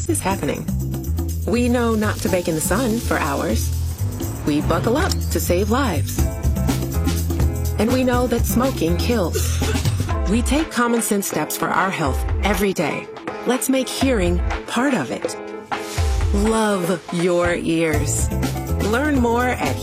is this happening? We know not to bake in the sun for hours. We buckle up to save lives. And we know that smoking kills. We take common sense steps for our health every day. Let's make hearing part of it. Love your ears. Learn more at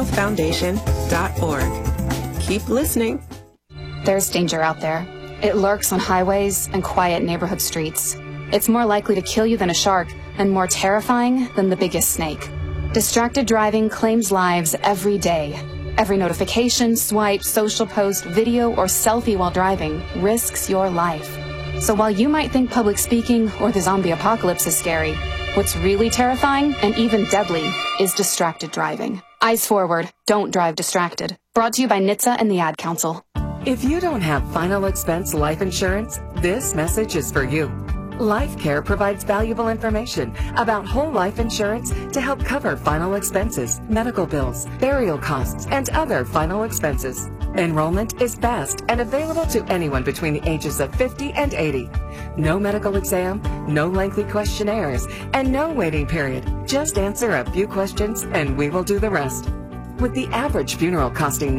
hearinghealthfoundation.org. Keep listening. There's danger out there. It lurks on highways and quiet neighborhood streets. It's more likely to kill you than a shark and more terrifying than the biggest snake. Distracted driving claims lives every day. Every notification, swipe, social post, video, or selfie while driving risks your life. So while you might think public speaking or the zombie apocalypse is scary, what's really terrifying and even deadly is distracted driving. Eyes forward, don't drive distracted. Brought to you by NHTSA and the Ad Council. If you don't have final expense life insurance, this message is for you. LifeCare provides valuable information about whole life insurance to help cover final expenses, medical bills, burial costs, and other final expenses. Enrollment is fast and available to anyone between the ages of 50 and 80. No medical exam, no lengthy questionnaires, and no waiting period. Just answer a few questions and we will do the rest. With the average funeral costing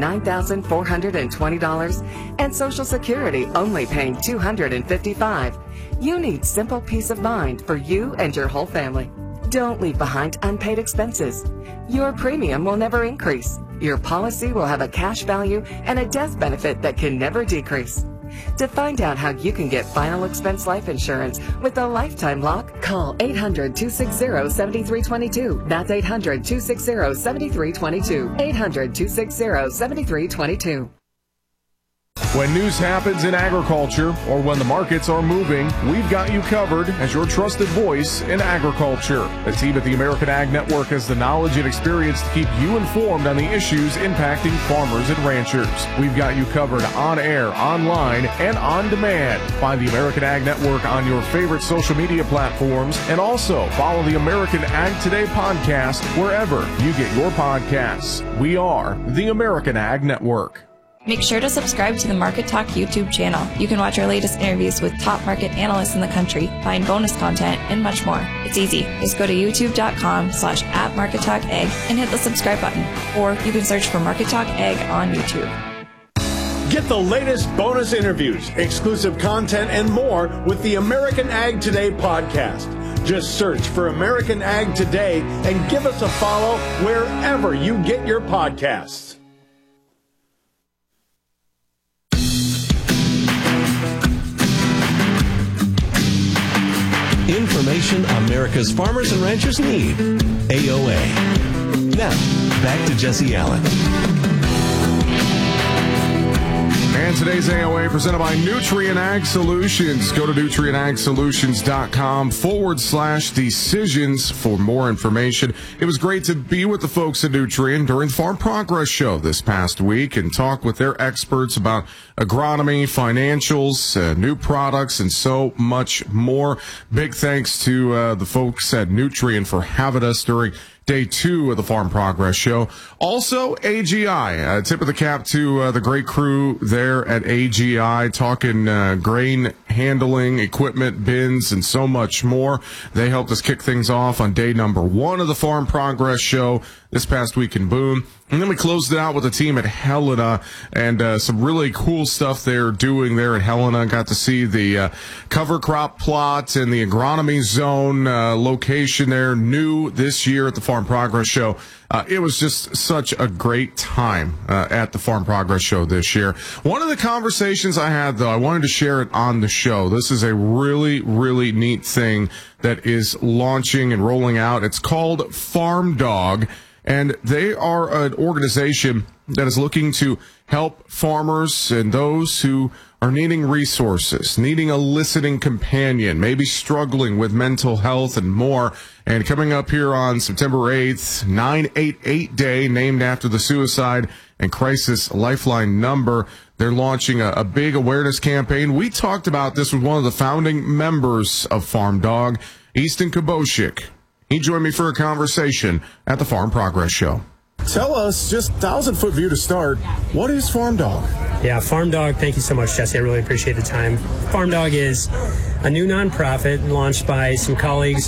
$9,420 and Social Security only paying $255, you need simple peace of mind for you and your whole family. Don't leave behind unpaid expenses. Your premium will never increase. Your policy will have a cash value and a death benefit that can never decrease. To find out how you can get final expense life insurance with a lifetime lock, call 800-260-7322. That's 800-260-7322. 800-260-7322. When news happens in agriculture or when the markets are moving, we've got you covered as your trusted voice in agriculture. The team at the American Ag Network has the knowledge and experience to keep you informed on the issues impacting farmers and ranchers. We've got you covered on air, online, and on demand. Find the American Ag Network on your favorite social media platforms, and also follow the American Ag Today podcast wherever you get your podcasts. We are the American Ag Network. Make sure to subscribe to the Market Talk YouTube channel. You can watch our latest interviews with top market analysts in the country, find bonus content, and much more. It's easy. Just go to youtube.com/@MarketTalkAg and hit the subscribe button. Or you can search for Market Talk Ag on YouTube. Get the latest bonus interviews, exclusive content, and more with the American Ag Today podcast. Just search for American Ag Today and give us a follow wherever you get your podcasts. Information America's farmers and ranchers need. AOA. Now, back to Jesse Allen. And today's AOA presented by Nutrien Ag Solutions. Go to nutrienagsolutions.com/decisions for more information. It was great to be with the folks at Nutrien during the Farm Progress Show this past week and talk with their experts about agronomy, financials, new products, and so much more. Big thanks to the folks at Nutrien for having us during Day 2 of the Farm Progress Show. Also, AGI. Tip of the cap to the great crew there at AGI, talking grain handling, equipment, bins, and so much more. They helped us kick things off on day number 1 of the Farm Progress Show this past week in Boone. And then we closed it out with the team at Helena and some really cool stuff they're doing there at Helena. Got to see the cover crop plot and the agronomy zone location there, new this year at the Farm Progress Show. It was just such a great time at the Farm Progress Show this year. One of the conversations I had, though, I wanted to share it on the show. This is a really, really neat thing that is launching and rolling out. It's called Farm Dog. And they are an organization that is looking to help farmers and those who are needing resources, needing a listening companion, maybe struggling with mental health and more. And coming up here on September 8th, 988 Day, named after the Suicide and Crisis Lifeline number, they're launching a big awareness campaign. We talked about this with one of the founding members of Farm Dog, Easton Koboshik. He joined me for a conversation at the Farm Progress Show. Tell us, just 1,000-foot view to start, what is Farm Dog? Yeah, Farm Dog, thank you so much, Jesse. I really appreciate the time. Farm Dog is a new nonprofit launched by some colleagues